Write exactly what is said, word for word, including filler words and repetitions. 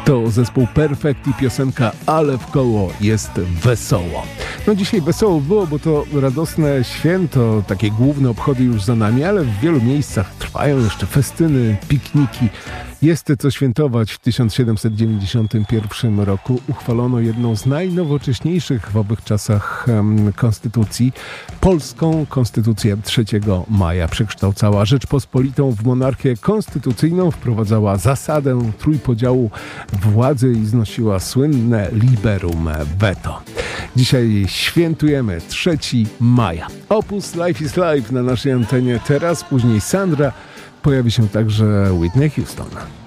To zespół Perfect i piosenka Ale w koło jest wesoło. No dzisiaj wesoło było, bo to radosne święto, takie główne obchody już za nami, ale w wielu miejscach trwają jeszcze festyny, pikniki. Jest co świętować. W tysiąc siedemset dziewięćdziesiątym pierwszym roku uchwalono jedną z najnowocześniejszych w owych czasach um, konstytucji. Polską konstytucję trzeciego maja przekształcała Rzeczpospolitą w monarchię konstytucyjną, wprowadzała zasadę trójpodziału władzy i znosiła słynne liberum veto. Dzisiaj świętujemy trzeciego maja. Opus Life is Life na naszej antenie teraz, później Sandra. Pojawi się także Whitney Houston.